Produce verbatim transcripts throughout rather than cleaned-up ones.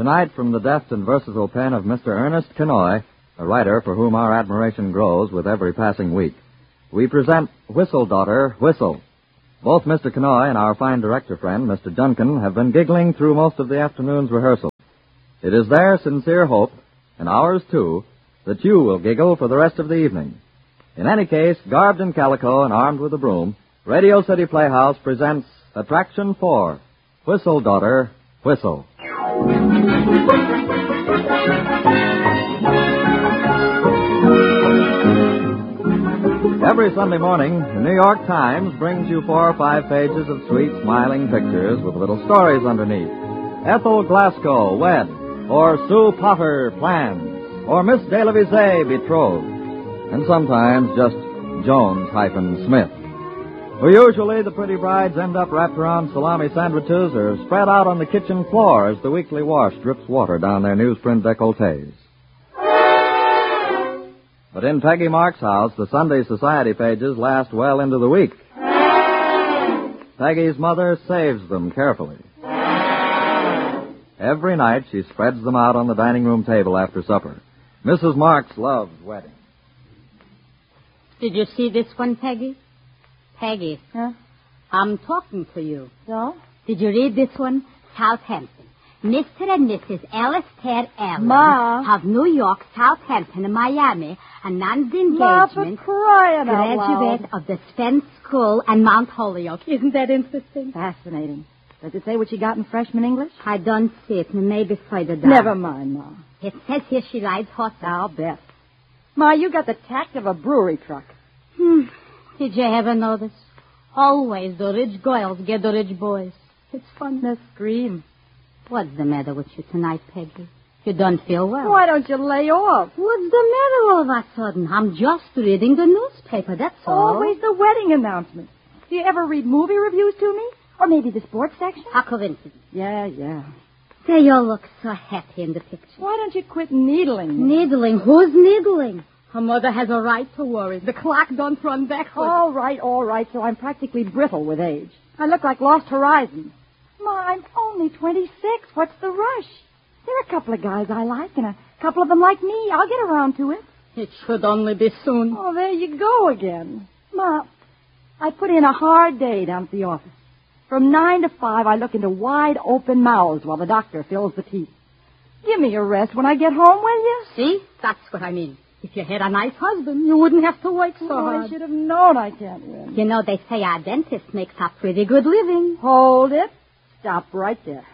Tonight, from the deft and versatile pen of Mister Ernest Kenoy, a writer for whom our admiration grows with every passing week, we present Whistle, Daughter, Whistle. Both Mister Kenoy and our fine director friend, Mister Duncan, have been giggling through most of the afternoon's rehearsal. It is their sincere hope, and ours too, that you will giggle for the rest of the evening. In any case, garbed in calico and armed with a broom, Radio City Playhouse presents Attraction four, Whistle, Daughter, Whistle. Every Sunday morning, the New York Times brings you four or five pages of sweet, smiling pictures with little stories underneath. Ethel Glasgow, wed, or Sue Potter, plans, or Miss De La Visée, betrothed, and sometimes just Jones hyphen Smith. For usually the pretty brides end up wrapped around salami sandwiches or spread out on the kitchen floor as the weekly wash drips water down their newsprint décolletés. But in Peggy Mark's house, the Sunday society pages last well into the week. Peggy's mother saves them carefully. Every night she spreads them out on the dining room table after supper. Missus Marks loves weddings. Did you see this one, Peggy? Peggy. Huh? I'm talking to you. So? Did you read this one? Southampton. Mister and Missus Alistair Allen Ma. of New York, Southampton, and Miami announced the Ma, for engagement. crying out Graduate loud. of the Spence School and Mount Holyoke. Isn't that interesting? Fascinating. Does it say what she got in freshman English? I don't see it. Maybe further down. Never mind, Ma. It says here she rides horses. I'll bet. Ma, you got the tact of a brewery truck. Hmm. Did you ever notice? Always the rich girls get the rich boys. It's fun. The scream. What's the matter with you tonight, Peggy? You don't feel well. Why don't you lay off? What's the matter all of a sudden? I'm just reading the newspaper, that's all. Always the wedding announcements. Do you ever read movie reviews to me? Or maybe the sports section? A coincidence. Yeah, yeah. Say, you look so happy in the picture. Why don't you quit needling? Needling? Who's needling? Her mother has a right to worry. The clock don't run backwards. All right, all right, so I'm practically brittle with age. I look like Lost Horizons. Ma, I'm only twenty-six. What's the rush? There are a couple of guys I like, and a couple of them like me. I'll get around to it. It should only be soon. Oh, there you go again. Ma, I put in a hard day down at the office. From nine to five, I look into wide open mouths while the doctor fills the teeth. Give me a rest when I get home, will you? See? That's what I mean. If you had a nice husband, you wouldn't have to work so Oh, hard. I should have known I can't win. You know, they say our dentist makes a pretty good living. Hold it. Stop right there.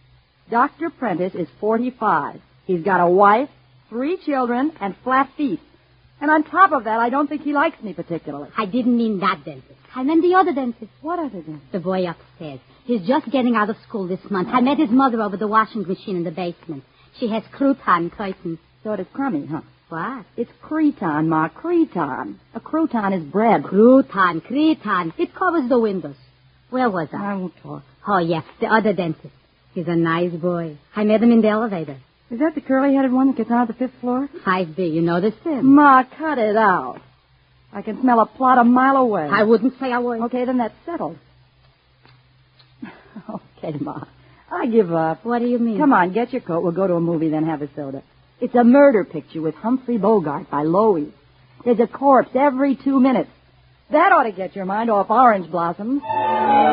Doctor Prentice is forty-five. He's got a wife, three children, and flat feet. And on top of that, I don't think he likes me particularly. I didn't mean that dentist. I meant the other dentist. What other dentist? The boy upstairs. He's just getting out of school this month. I met his mother over the washing machine in the basement. She has crouton curtains. So it is crummy, huh? What? It's creton, Ma, creton. A crouton is bread. Crouton, creton. It covers the windows. Where was I? I won't talk. Oh, yeah, the other dentist. He's a nice boy. I met him in the elevator. Is that the curly-headed one that gets on at the fifth floor? five B, you noticed him? Ma, cut it out. I can smell a plot a mile away. I wouldn't say a word. Okay, then that's settled. Okay, Ma. I give up. What do you mean? Come on, get your coat. We'll go to a movie, then have a soda. It's a murder picture with Humphrey Bogart by Loewy. There's a corpse every two minutes. That ought to get your mind off orange blossoms.